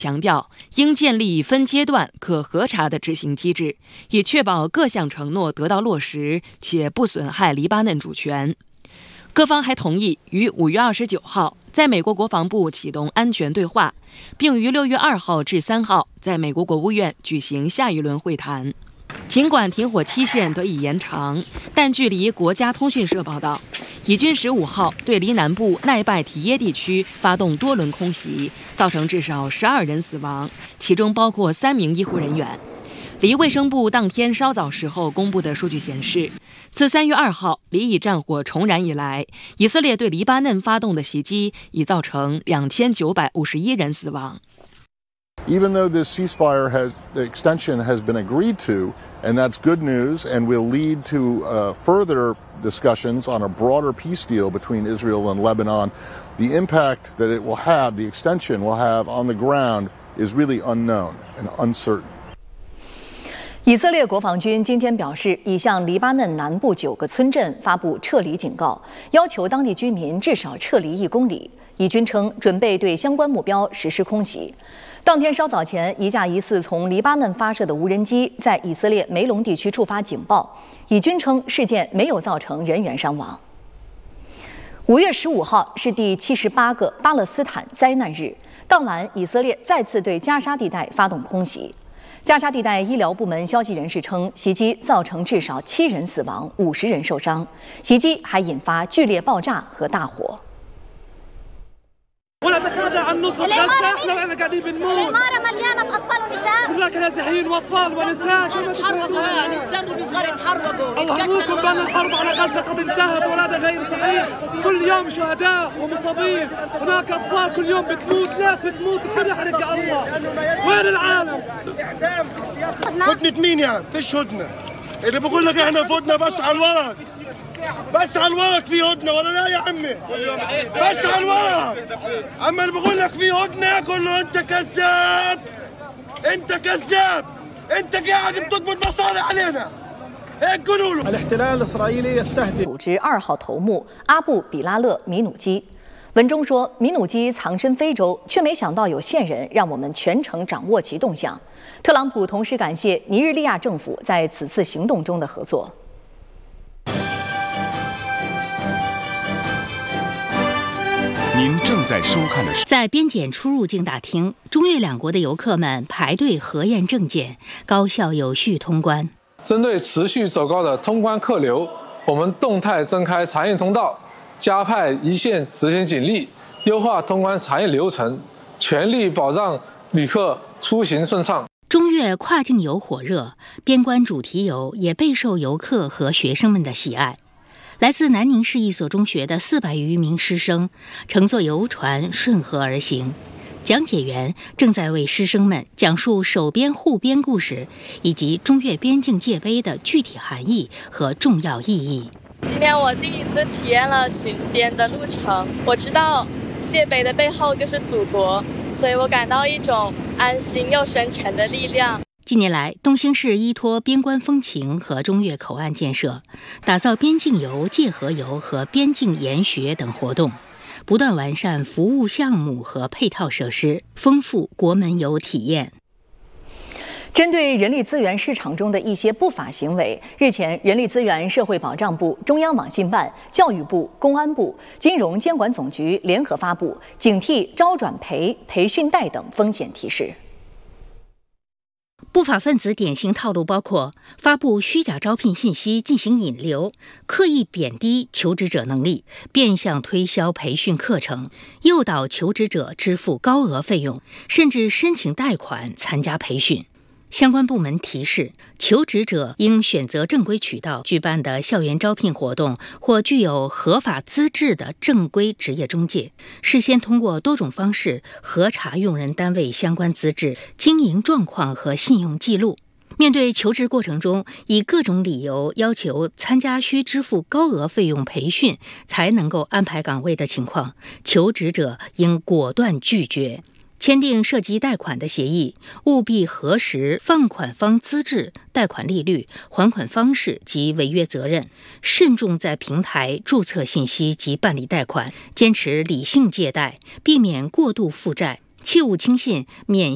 强调应建立分阶段可核查的执行机制，以确保各项承诺得到落实且不损害黎巴嫩主权。各方还同意于5月29号在美国国防部启动安全对话，并于6月2号至3号在美国国务院举行下一轮会谈。尽管停火期限得以延长，但据离国家通讯社报道，以军15号对离南部奈拜提耶地区发动多轮空袭，造成至少12人死亡，其中包括3名医护人员。离卫生部当天稍早时候公布的数据显示，自3月2号离以战火重燃以来，以色列对黎巴嫩发动的袭击已造成2951人死亡。 Even though this ceasefire the extension has been agreed to, and that's good news, and will lead to further discussions on a broader peace deal between Israel and Lebanon, the impact that it will have, the extension will have on the ground, is really unknown and uncertain. 以色列国防军今天表示，已向黎巴嫩南部9个村镇发布撤离警告，要求当地居民至少撤离1公里。以军称准备对相关目标实施空袭。当天稍早前，一架疑似从黎巴嫩发射的无人机在以色列梅隆地区触发警报。以军称事件没有造成人员伤亡。5月15号是第78个巴勒斯坦灾难日，当晚以色列再次对加沙地带发动空袭。加沙地带医疗部门消息人士称，袭击造成至少7人死亡，50人受伤。袭击还引发剧烈爆炸和大火。 ولا تخاذل عن نصف غزة، احنا قاعدين بنموت. العمارة مليانة أطفال ونساء. هناك نازحين وأطفال ونساء. تحركوا النساء والصغار يتحركوا. أوهموكم بأن الحرب على غزة قد انتهت وهذا غير صحيح. كل يوم شهداء ومصابين، هناك أطفال كل يوم بتموت، ناس بتموت، كل حرق يا الله. وين العالم؟ هدنة مين يعني؟ فيش هدنة. اللي بقول لك احنا فوتنا بس على الورق. بس على الورق في هدنه ولا لا يا عمي؟ بس على الورق. اما اللي بقول لك في هدنه كله انت كذاب. انت كذاب. انت قاعد بتقبض مصالح علينا. هيك قولوا له. الاحتلال الإسرائيلي يستهدف. 组织2号头目阿布比拉勒米努基。文中说，米努基藏身非洲，却没想到有线人让我们全程掌握其动向。特朗普同时感谢尼日利亚政府在此次行动中的合作。 您正在收看的是在边检出入境大厅，中越两国的游客们排队核验证件，高效有序通关。 针对持续走高的通关客流，我们动态增开查验通道，加派一线执行警力，优化通关查验流程，全力保障旅客出行顺畅。 中越跨境游火热，边关主题游也备受游客和学生们的喜爱。来自南宁市一所中学的400余名师生乘坐游船顺河而行，讲解员正在为师生们讲述守边护边故事，以及中越边境界碑的具体含义和重要意义。 今天我第一次体验了巡边的路程，我知道界碑的背后就是祖国，所以我感到一种安心又深沉的力量。 近年来，东兴市依托边关风情和中越口岸建设，打造边境游、界河游和边境研学等活动，不断完善服务项目和配套设施，丰富国门游体验。 针对人力资源市场中的一些不法行为，日前，人力资源社会保障部、中央网信办、教育部、公安部、金融监管总局联合发布警惕招转培、培训贷等风险提示。 不法分子典型套路包括发布虚假招聘信息进行引流，刻意贬低求职者能力，变相推销培训课程，诱导求职者支付高额费用，甚至申请贷款参加培训。相关部门提示，求职者应选择正规渠道举办的校园招聘活动或具有合法资质的正规职业中介，事先通过多种方式核查用人单位相关资质、经营状况和信用记录。面对求职过程中以各种理由要求参加需支付高额费用培训才能够安排岗位的情况，求职者应果断拒绝。签订涉及贷款的协议，务必核实放款方资质、贷款利率、还款方式及违约责任，慎重在平台注册信息及办理贷款，坚持理性借贷，避免过度负债，切勿轻信免